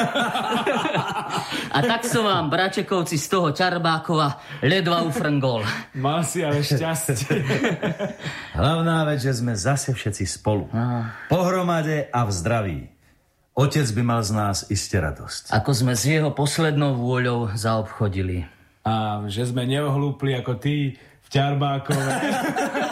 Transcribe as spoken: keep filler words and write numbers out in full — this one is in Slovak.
A tak som vám, bračekovci, z toho Čarbákova ledva ufrngol. Mal si ale šťastie. Hlavná vec, že sme zase všetci spolu. Pohromade a v zdraví. Otec by mal z nás iste radosť. Ako sme s jeho poslednou vôľou zaobchodili. A že sme neohlúpli ako ty v Čarbákove.